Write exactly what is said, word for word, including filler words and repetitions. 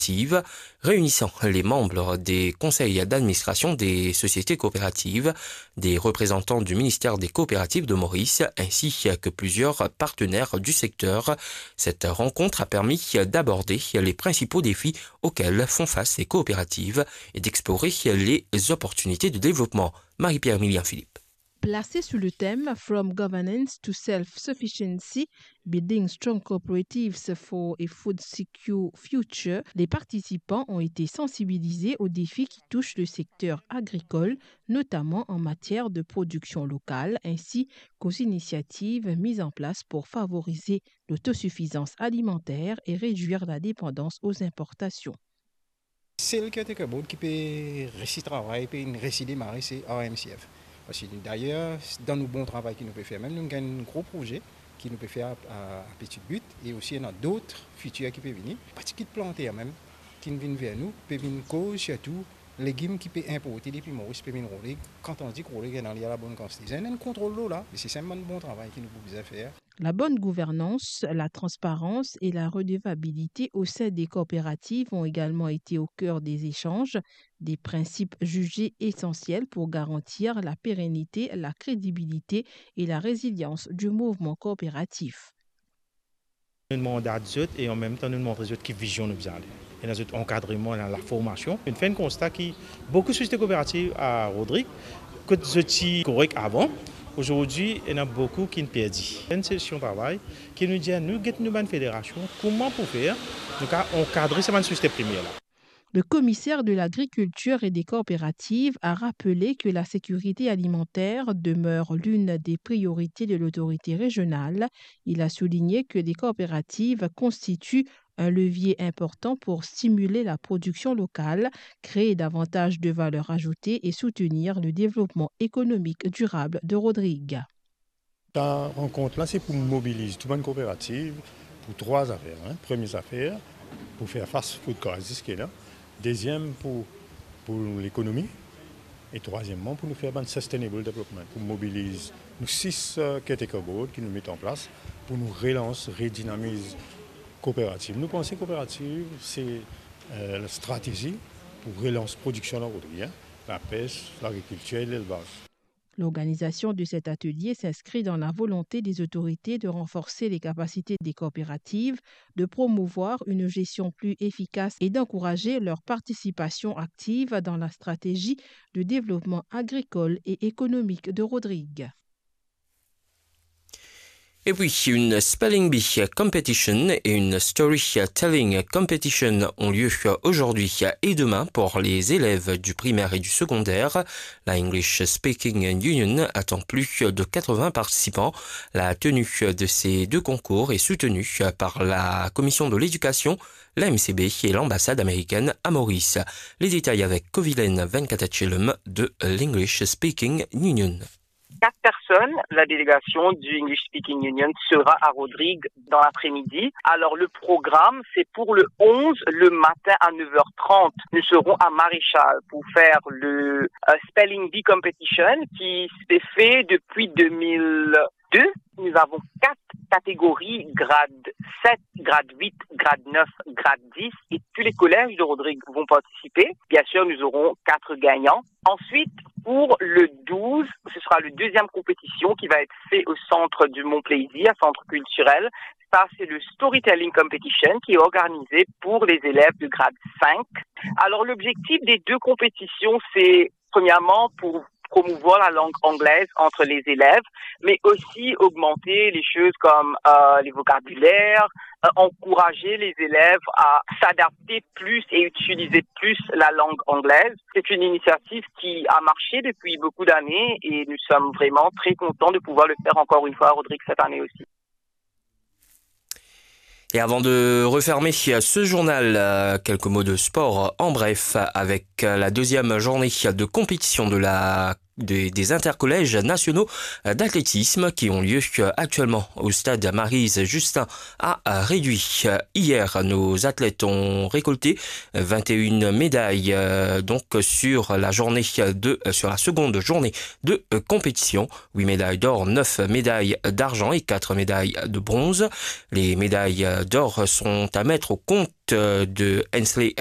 réunissant les membres des conseils d'administration des sociétés coopératives, des représentants du ministère des coopératives de Maurice, ainsi que plusieurs partenaires du secteur. Cette rencontre a permis d'aborder les principaux défis auxquels font face les coopératives et d'explorer les opportunités de développement. Marie-Pierre Millien-Philippe. Placé sous le thème From Governance to Self-Sufficiency, Building Strong Cooperatives for a Food Secure Future, les participants ont été sensibilisés aux défis qui touchent le secteur agricole, notamment en matière de production locale, ainsi qu'aux initiatives mises en place pour favoriser l'autosuffisance alimentaire et réduire la dépendance aux importations. Celle qui peut réussir travail, réussir démarrer, c'est A M C F. Parce que d'ailleurs, dans nos bons travaux que nous pouvons faire, même nous avons un gros projet qui nous peut faire à, à petit but et aussi il y a d'autres futurs qui peuvent venir. Parce qu'ils planter même, qui viennent vers nous, peuvent venir cause surtout légumes qui peuvent importer depuis Maurice, peuvent venir rouler. Quand on dit qu'on rouler, il y a la bonne quantité. Il y a un contrôle l'eau là, c'est simplement un bon travail que nous pouvons faire. La bonne gouvernance, la transparence et la redevabilité au sein des coopératives ont également été au cœur des échanges, des principes jugés essentiels pour garantir la pérennité, la crédibilité et la résilience du mouvement coopératif. Nous demandons à eux et en même temps nous demandons à eux qui vision nous allons. Et dans notre encadrement, dans la formation, on fait un constat qui beaucoup de sociétés coopératives à Rodrigue, que c'était correct avant. Aujourd'hui, il y en a beaucoup qui nous perdent. Il y a une session de travail qui nous dit nous avons une fédération, comment pour faire nous encadrer cette société première. Le commissaire de l'agriculture et des coopératives a rappelé que la sécurité alimentaire demeure l'une des priorités de l'autorité régionale. Il a souligné que les coopératives constituent un levier important pour stimuler la production locale, créer davantage de valeur ajoutée et soutenir le développement économique durable de Rodrigue. La rencontre-là, c'est pour mobiliser toute une coopérative pour trois affaires. Hein. Première affaire, pour faire face au crisis qui est là. Deuxième, pour, pour l'économie. Et troisièmement, pour nous faire un sustainable development, pour mobiliser nos six uh, catégories qui nous mettent en place, pour nous relancer, redynamiser coopérative. Nous pensons que coopérative, c'est euh, la stratégie pour relancer la production dans Rodrigue, la pêche, l'agriculture et l'élevage. L'organisation de cet atelier s'inscrit dans la volonté des autorités de renforcer les capacités des coopératives, de promouvoir une gestion plus efficace et d'encourager leur participation active dans la stratégie de développement agricole et économique de Rodrigue. Et puis, une Spelling Bee Competition et une Storytelling Competition ont lieu aujourd'hui et demain pour les élèves du primaire et du secondaire. La English Speaking Union attend plus de quatre-vingts participants. La tenue de ces deux concours est soutenue par la Commission de l'éducation, la M C B et l'ambassade américaine à Maurice. Les détails avec Kovilen Venkatachelum de l'English Speaking Union. Quatre personnes, la délégation du English Speaking Union sera à Rodrigue dans l'après-midi. Alors le programme, c'est pour le onze, le matin à neuf heures trente. Nous serons à Maréchal pour faire le uh, Spelling Bee Competition qui s'est fait depuis deux mille deux. Nous avons quatre catégories, grade sept, grade huit, grade neuf, grade dix, et tous les collèges de Rodrigue vont participer. Bien sûr, nous aurons quatre gagnants. Ensuite, pour le douze, ce sera la deuxième compétition qui va être faite au centre du Mont-Plaisir, centre culturel. Ça, c'est le Storytelling Competition qui est organisé pour les élèves de grade cinq. Alors, l'objectif des deux compétitions, c'est premièrement pour promouvoir la langue anglaise entre les élèves, mais aussi augmenter les choses comme euh, les vocabulaires, euh, encourager les élèves à s'adapter plus et utiliser plus la langue anglaise. C'est une initiative qui a marché depuis beaucoup d'années et nous sommes vraiment très contents de pouvoir le faire encore une fois à Rodrigue cette année aussi. Et avant de refermer ce journal, quelques mots de sport en bref avec la deuxième journée de compétition de la des, des intercollèges nationaux d'athlétisme qui ont lieu actuellement au stade Maryse Justin à Réduit. Hier, nos athlètes ont récolté vingt et une médailles donc sur la journée de sur la seconde journée de compétition. huit médailles d'or, neuf médailles d'argent et quatre médailles de bronze. Les médailles d'or sont à mettre au compte de Hensley